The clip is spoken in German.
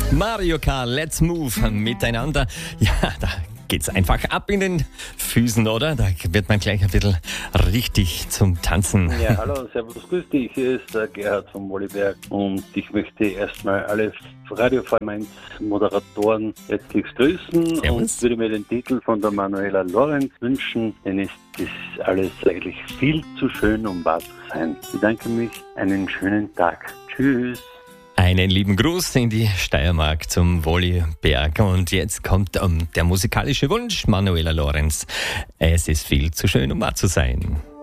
Mario Kart, let's move miteinander. Ja, da geht's einfach ab in den Füßen, oder? Da wird man gleich ein bisschen richtig zum Tanzen. Ja, hallo, servus, grüß dich. Hier ist der Gerhard von Wolliberg und ich möchte erstmal alle Radio V1 Moderatoren herzlich grüßen. Servus. Und würde mir den Titel von der Manuela Lorenz wünschen, denn es ist alles eigentlich viel zu schön, um wahr zu sein. Ich bedanke mich, einen schönen Tag. Tschüss. Einen lieben Gruß in die Steiermark zum Wolliberg. Und jetzt kommt der musikalische Wunsch, Manuela Lorenz. Es ist viel zu schön, um wahr zu sein.